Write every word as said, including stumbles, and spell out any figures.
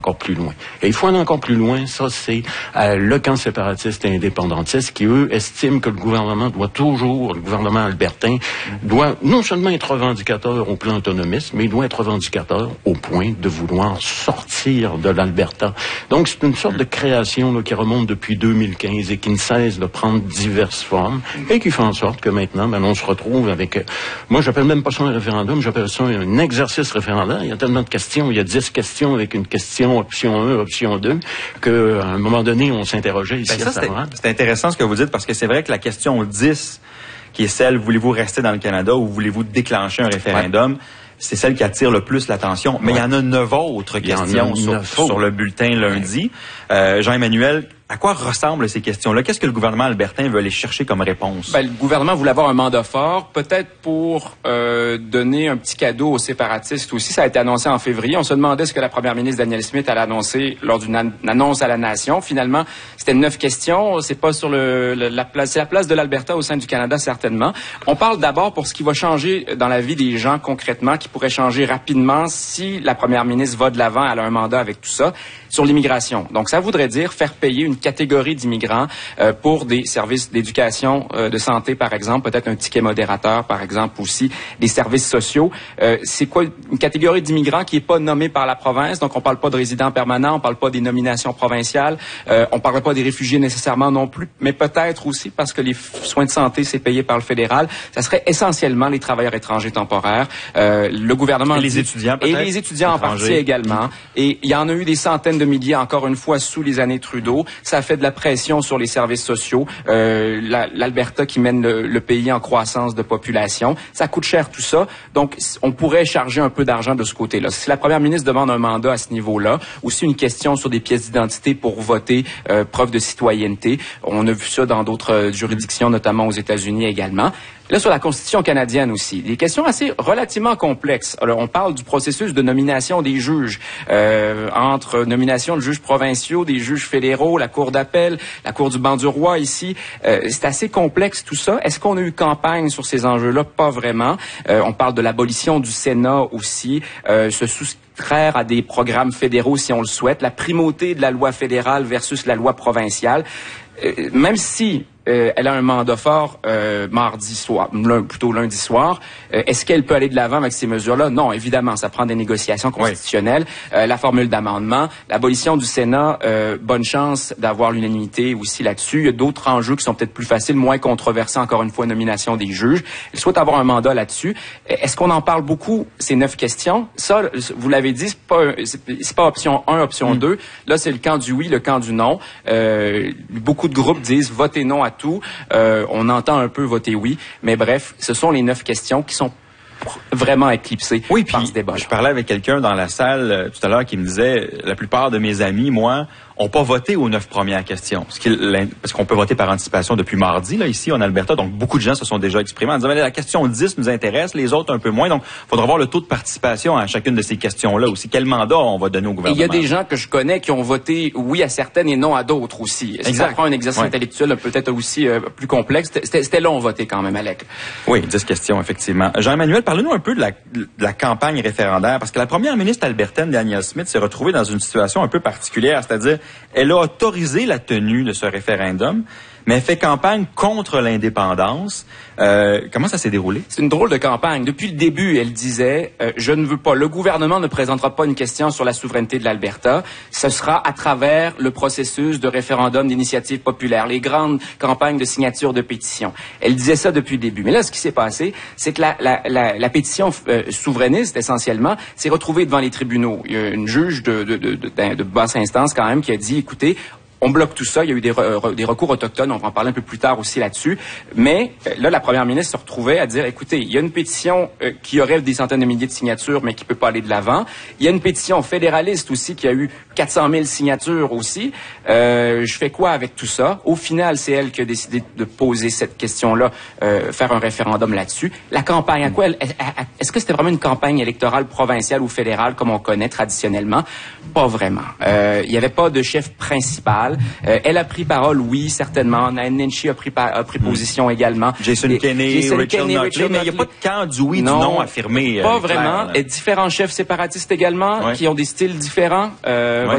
encore plus loin. Et il faut aller encore plus loin, ça c'est euh, le camp séparatiste et indépendantiste qui, eux, estiment que le gouvernement doit toujours, le gouvernement albertain, doit non seulement être revendicateur au plan autonomiste, mais il doit être revendicateur au point de vouloir sortir de l'Alberta. Donc c'est une sorte de création là, qui remonte depuis deux mille quinze et qui ne cesse de prendre diverses formes et qui fait en sorte que maintenant, ben, on se retrouve avec... Euh, moi, j'appelle même pas ça un référendum, j'appelle ça un exercice référendaire. Il y a tellement de questions, il y a dix questions avec une question option un, option deux, qu'à un moment donné, on s'interrogeait ici ben ça, à Saint-Laurent. C'est intéressant ce que vous dites, parce que c'est vrai que la question dix, qui est celle, voulez-vous rester dans le Canada ou voulez-vous déclencher un référendum, ouais. c'est celle qui attire le plus l'attention. Mais ouais. il y en a neuf autres il questions sur, neuf sur le bulletin lundi. Ouais. Euh, Jean-Emmanuel, à quoi ressemblent ces questions-là? Qu'est-ce que le gouvernement albertain veut aller chercher comme réponse? Ben, le gouvernement voulait avoir un mandat fort, peut-être pour euh, donner un petit cadeau aux séparatistes aussi. Ça a été annoncé en février. On se demandait ce que la première ministre Danielle Smith allait annoncer lors d'une an- annonce à la nation. Finalement, c'était neuf questions. C'est pas sur le, le la place, c'est la place de l'Alberta au sein du Canada, certainement. On parle d'abord pour ce qui va changer dans la vie des gens concrètement, qui pourrait changer rapidement si la première ministre va de l'avant, elle a un mandat avec tout ça, sur l'immigration. Donc, ça voudrait dire faire payer une catégorie d'immigrants euh, pour des services d'éducation, euh, de santé, par exemple, peut-être un ticket modérateur, par exemple, aussi des services sociaux. Euh, c'est quoi une catégorie d'immigrants qui est pas nommée par la province? Donc, on parle pas de résidents permanents, on parle pas des nominations provinciales, euh, on parle pas des réfugiés nécessairement non plus, mais peut-être aussi parce que les f- soins de santé, c'est payé par le fédéral. Ça serait essentiellement les travailleurs étrangers temporaires. Euh, le gouvernement... Et les étudiants, peut-être? Et les étudiants étrangers. En partie également. Et il y en a eu des centaines de milliers, encore une fois, sous les années Trudeau. Ça a fait de la pression sur les services sociaux. Euh, la, L'Alberta qui mène le, le pays en croissance de population. Ça coûte cher tout ça. Donc, on pourrait charger un peu d'argent de ce côté-là. Si la première ministre demande un mandat à ce niveau-là, aussi une question sur des pièces d'identité pour voter, euh, preuve de citoyenneté. On a vu ça dans d'autres euh, juridictions, notamment aux États-Unis également. Là, sur la Constitution canadienne aussi, des questions assez relativement complexes. Alors, on parle du processus de nomination des juges, euh, entre nomination de juges provinciaux, des juges fédéraux, la Cour d'appel, la Cour du banc du roi ici. Euh, c'est assez complexe tout ça. Est-ce qu'on a eu campagne sur ces enjeux-là? Pas vraiment. Euh, on parle de l'abolition du Sénat aussi, euh, se soustraire à des programmes fédéraux si on le souhaite, la primauté de la loi fédérale versus la loi provinciale. Euh, même si Euh, elle a un mandat fort euh, mardi soir, l- plutôt lundi soir. Euh, est-ce qu'elle peut aller de l'avant avec ces mesures-là? Non, évidemment, ça prend des négociations constitutionnelles. Oui. Euh, la formule d'amendement, l'abolition du Sénat, euh, bonne chance d'avoir l'unanimité aussi là-dessus. Il y a d'autres enjeux qui sont peut-être plus faciles, moins controversés, encore une fois, nomination des juges. Elle souhaite avoir un mandat là-dessus. Est-ce qu'on en parle beaucoup, ces neuf questions? Ça, vous l'avez dit, c'est pas, c'est, c'est pas option un, option deux. Mm. Là, c'est le camp du oui, le camp du non. Euh, beaucoup de groupes disent votez non à tout. Euh, on entend un peu voter oui, mais bref, ce sont les neuf questions qui sont vraiment éclipsées oui, par puis, ce débat. Je parlais avec quelqu'un dans la salle euh, tout à l'heure qui me disait la plupart de mes amis, moi, ont pas voté aux neuf premières questions. Ce qui, parce qu'on peut voter par anticipation depuis mardi, là, ici, en Alberta. Donc, beaucoup de gens se sont déjà exprimés en disant, la question dix nous intéresse, les autres un peu moins. Donc, il faudra voir le taux de participation à chacune de ces questions-là aussi. Quel mandat on va donner au gouvernement? Il y a des gens que je connais qui ont voté oui à certaines et non à d'autres aussi. Exact. Ça prend un exercice ouais. intellectuel peut-être aussi euh, plus complexe. C'était, c'était long voter quand même, Alec. Oui, dix questions, effectivement. Jean-Emmanuel, parlez-nous un peu de la, de la campagne référendaire, parce que la première ministre albertaine, Danielle Smith, s'est retrouvée dans une situation un peu particulière, c'est-à-dire elle a autorisé la tenue de ce référendum, mais elle fait campagne contre l'indépendance. Euh, comment ça s'est déroulé? C'est une drôle de campagne. Depuis le début, elle disait euh, « Je ne veux pas, le gouvernement ne présentera pas une question sur la souveraineté de l'Alberta. Ce sera à travers le processus de référendum d'initiative populaire, les grandes campagnes de signature de pétition. » Elle disait ça depuis le début. Mais là, ce qui s'est passé, c'est que la, la, la, la pétition euh, souverainiste, essentiellement, s'est retrouvée devant les tribunaux. Il y a une juge de, de, de, de, de basse instance, quand même, qui a dit « Écoutez, on bloque tout ça. Il y a eu des, re, des recours autochtones. On va en parler un peu plus tard aussi là-dessus. Mais là, la première ministre se retrouvait à dire, écoutez, il y a une pétition euh, qui aurait des centaines de milliers de signatures, mais qui peut pas aller de l'avant. Il y a une pétition fédéraliste aussi qui a eu quatre cent mille signatures aussi. Euh, je fais quoi avec tout ça? Au final, c'est elle qui a décidé de poser cette question-là, euh, faire un référendum là-dessus. La campagne, à quoi elle, est-ce que c'était vraiment une campagne électorale provinciale ou fédérale comme on connaît traditionnellement? Pas vraiment. Euh, il y avait pas de chef principal. Euh, elle a pris parole, oui, certainement. Naheed Nenshi a pris, a pris position mm. également. Jason Et, Kenney, Jason Rachel Kenney, Notley, mais il n'y a pas de camp du oui, non, du non affirmé. Pas euh, vraiment. Claire, Et différents chefs séparatistes également, ouais. qui ont des styles différents. Euh,